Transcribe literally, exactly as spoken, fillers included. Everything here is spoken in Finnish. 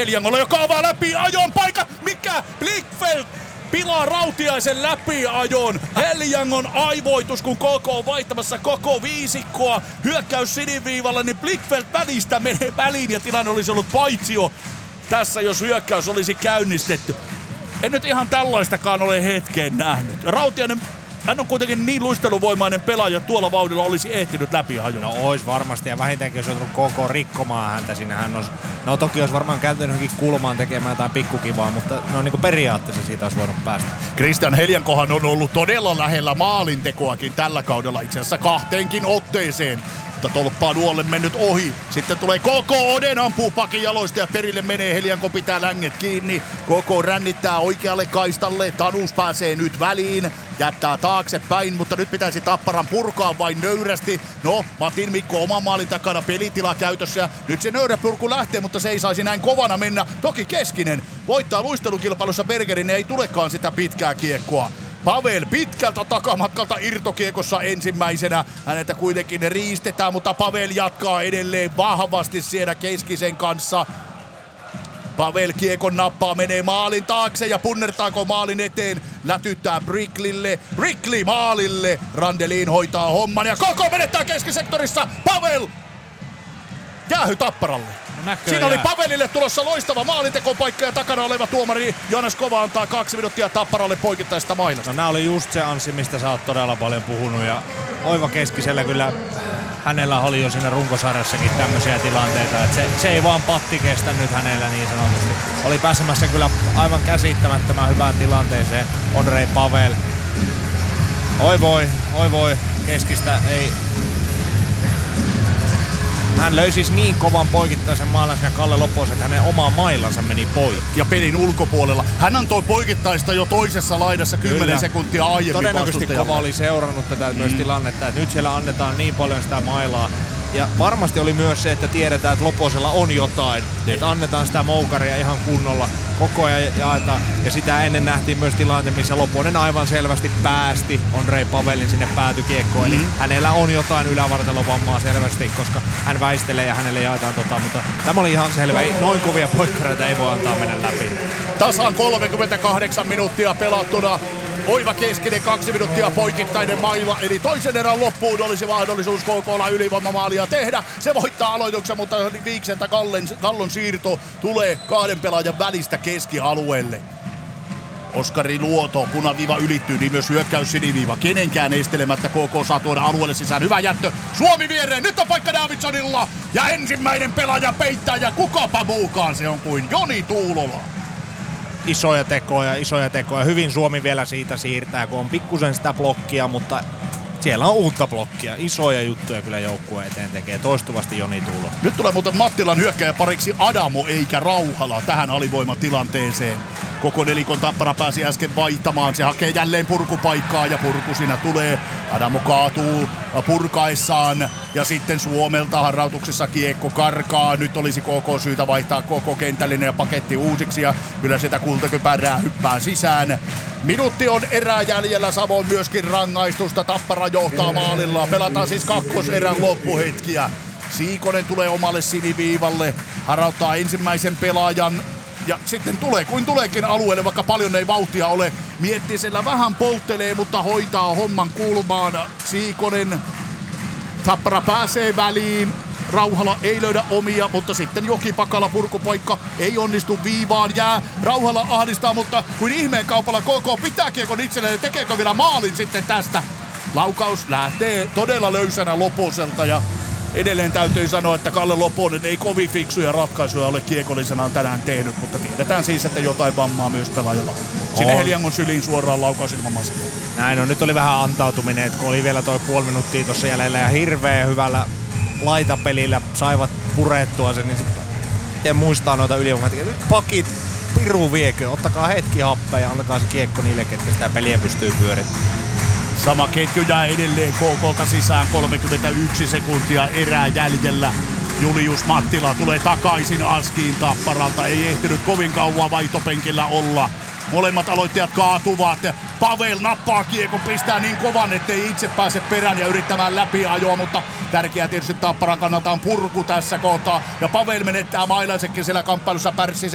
Heliangolla, joka avaa läpi ajon paikka. Mikä? Blichfeldt pilaa Rautiaisen läpiajon. Heliangon aivoitus, kun K K on vaihtamassa koko viisikkoa. Hyökkäys siniviivalla, niin Blichfeldt välistä menee väliin ja tilanne olisi ollut paitsio tässä, jos hyökkäys olisi käynnistetty. En nyt ihan tällaistakaan ole hetkeen nähnyt. Rautiainen, hän on kuitenkin niin luisteluvoimainen pelaaja, tuolla vauhdilla olisi ehtinyt läpi ajoon. No ois varmasti, ja vähintäänkin jos on tullut K K rikkomaan häntä sinne. Hän olisi, no toki olisi varmaan käytänyt johonkin kulmaan tekemään jotain pikkukivaa, mutta no niin kuin periaatteessa siitä olisi voinut päästä. Christian Heliankohan on ollut todella lähellä maalintekoakin tällä kaudella, itse asiassa kahteenkin otteeseen. Mutta tolppaa nuolle mennyt ohi. Sitten tulee K K, Oden ampuu pakin jaloista ja perille menee. Helianko pitää länget kiinni. K K rännittää oikealle kaistalle. Tanus pääsee nyt väliin. Jättää taaksepäin, mutta nyt pitäisi Tapparan purkaa vain nöyrästi. No, Matin Mikko oman maalin takana, pelitila käytössä. Ja nyt se nöyrä purku lähtee, mutta se ei saisi näin kovana mennä. Toki Keskinen voittaa luistelukilpailussa Bergerin, ei tulekaan sitä pitkää kiekkoa. Pavel pitkältä takamatkalta irtokiekossa ensimmäisenä. Häneltä kuitenkin riistetään, mutta Pavel jatkaa edelleen vahvasti siellä Keskisen kanssa. Pavel kiekon nappaa, menee maalin taakse ja punnertaako maalin eteen. Lätyttää Bricklille. Brickley maalille. Randelin hoitaa homman ja koko menettää keskisektorissa. Pavel! Jäähy Tapparalle. Näköjään. Siinä oli Pavelille tulossa loistava maalintekopaikka ja takana oleva tuomari Joonas Kova antaa kaksi minuuttia Tapparalle poikittaista mailasta. No nää oli just se Anssi, mistä sä oot todella paljon puhunut ja Oiva Keskisellä kyllä hänellä oli jo siinä runkosarjassakin tämmöisiä tilanteita, että se, se ei vaan patti kestä nyt hänellä niin sanotusti. Oli pääsemässä kyllä aivan käsittämättömän hyvään tilanteeseen Ondrej Pavel. Oi voi, oi voi, Keskistä ei... Hän löi siis niin kovan poikittaisen maalaisen Kalle Loposen, että hänen oma mailansa meni poikki. Ja pelin ulkopuolella. Hän antoi poikittaista jo toisessa laidassa kymmenen sekuntia aiemmin. Todennäköisesti Kova oli seurannut tätä mm. myös tilannetta, että nyt siellä annetaan niin paljon sitä mailaa. Ja varmasti oli myös se, että tiedetään, että Loposella on jotain. Ne. Että annetaan sitä moukaria ihan kunnolla koko ajan jaetaan. Ja sitä ennen nähtiin myös tilanne, missä Loponen aivan selvästi päästi Ondrej Pavelin sinne päätykiekkoon. Mm. Eli hänellä on jotain ylävartalovammaa selvästi, koska hän väistelee ja hänelle jaetaan tota. Mutta tämä oli ihan selvä. Noin kovia poikkareita ei voi antaa mennä läpi. Tasan kolmekymmentäkahdeksan minuuttia pelattuna. Oiva Keskinen kaksi minuuttia poikittainen maila, eli toisen erän loppuun olisi mahdollisuus K K:lla ylivoimamaalia tehdä. Se voittaa aloituksen, mutta Viikseltä Kallen, Kallon siirto tulee kahden pelaajan välistä keskialueelle. Oskari Luoto, punaviiva ylittyy, niin myös hyökkäys siniviiva. Kenenkään estelemättä K K saa tuoda alueelle sisään. Hyvä jättö. Suomi viereen. Nyt on paikka Davidsonilla. Ja ensimmäinen pelaaja peittää ja kukapa muukaan se on kuin Joni Tuulola. Isoja tekoja, isoja tekoja. Hyvin Suomi vielä siitä siirtää, kun on pikkusen sitä blokkia, mutta siellä on uutta blokkia. Isoja juttuja kyllä joukkueen eteen tekee toistuvasti Joni Tuulo. Nyt tulee muuten Mattilan hyökkäjä pariksi Adamo eikä Rauhala tähän alivoimatilanteeseen. Koko nelikon Tappara pääsi äsken vaihtamaan. Se hakee jälleen purkupaikkaa ja purku siinä tulee. Adamo kaatuu purkaessaan ja sitten Suomelta harrautuksessa kiekko karkaa. Nyt olisi K K syytä vaihtaa koko kentällinen ja paketti uusiksi ja kyllä sitä kultakypärää hyppää sisään. Minuutti on erää jäljellä, samoin myöskin rangaistusta. Tappara johtaa maalilla. Pelataan siis kakkoserän loppuhetkiä. Siikonen tulee omalle siniviivalle, harauttaa ensimmäisen pelaajan ja sitten tulee kuin tuleekin alueelle, vaikka paljon ei vauhtia ole. Miettisellä vähän polttelee, mutta hoitaa homman kulmaan. Siikonen, Tappara pääsee väliin. Rauhala ei löydä omia, mutta sitten Jokipakala purkupaikka ei onnistu viivaan. Jää Rauhala ahdistaa, mutta kuin ihmeen kaupalla K K pitää kiekon itselleen. Tekeekö vielä maalin sitten tästä? Laukaus lähtee todella löysänä Loposelta ja edelleen täytyy sanoa, että Kalle Loponen ei kovin fiksuja ratkaisuja ole kiekollisenaan tänään tehnyt, mutta tiedetään siis, että jotain vammaa myös pelaajalla. Sinne Heliangon syliin suoraan laukaus ilman maskia. Näin on, nyt oli vähän antautuminen, että kun oli vielä toi puoli minuuttia tuossa jäljellä ja hirveän hyvällä laitapelillä saivat purettua sen, niin sitten muistaa noita ylivoimat. Pakit, piru viekö, ottakaa hetki happea ja antakaa se kiekko niille, ketkä sitä peliä pystyy pyörittämään. Sama ketju jää edelleen K K:lta sisään, kolmekymmentäyksi sekuntia erää jäljellä. Julius Mattila tulee takaisin Askiin Tapparalta, ei ehtinyt kovin kauan vaihtopenkillä olla. Molemmat aloittajat kaatuvat. Pavel nappaa kiekon, pistää niin kovan, ettei itse pääse perään ja yrittämään läpi ajoa, mutta tärkeää tietysti Tapparan kannalta on purku tässä kohtaa. Ja Pavel menettää mailaisekin siellä kamppailussa Pärssisen